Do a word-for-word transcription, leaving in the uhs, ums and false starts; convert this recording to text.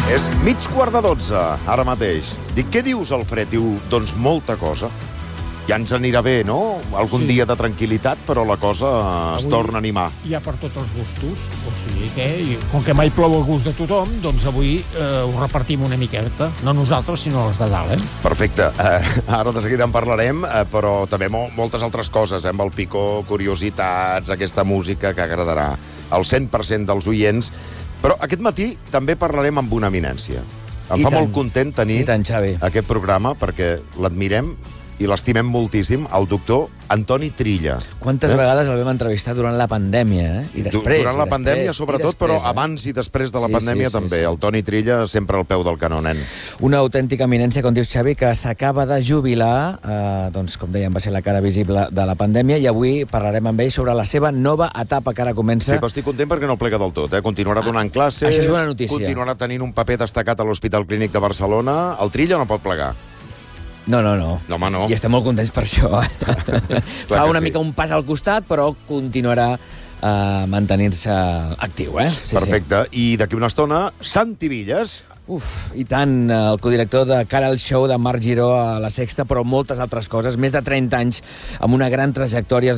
És mig quart de dotze, ara mateix. Dic, què dius, Alfred? Diu, doncs molta cosa. Ja ens anirà bé, no? Algun Sí. dia de tranquil·litat, però la cosa es Avui torna a animar. Hi ha per tots els gustos, o sigui que, i com que mai plou a gust de tothom, doncs avui eh, ho repartim una miqueta. No nosaltres, sinó els de dalt, eh? Perfecte. Eh, ara de seguida en parlarem, eh, però també mo moltes altres coses, eh, amb el picó, curiositats, aquesta música que agradarà al cent per cent dels oients. Però aquest matí també parlarem amb una eminència. Em I fa tant. molt content tenir I tant, Xavi. aquest programa perquè l'admirem i l'estimem moltíssim, el doctor Antoni Trilla. Quantes Eh? vegades el vam entrevistar durant la pandèmia, eh? I després. Durant la i pandèmia, després, sobretot, i després, però eh? abans i després de la Sí, pandèmia sí, sí, també. sí. El Toni Trilla sempre al peu del canó, nen. Una autèntica eminència, com dius, Xavi, que s'acaba de jubilar, eh, doncs, com dèiem, va ser la cara visible de la pandèmia, i avui parlarem amb ell sobre la seva nova etapa que ara comença. Sí, però estic content perquè no plega del tot. Eh? Continuarà donant classes, això és bona notícia. continuarà tenint un paper destacat a l'Hospital Clínic de Barcelona. El Trilla no pot plegar. No, no, no. No, home, no. I estem molt contents per això. Fa que una sí. mica un pas al costat, però continuarà eh, mantenint-se actiu, eh? Sí, Perfecte. I d'aquí una estona, Santi Villas. Uf, i tant, el codirector de Cara al Show de Marc Giró a La Sexta, però moltes altres coses, més de trenta anys, amb una gran trajectòria.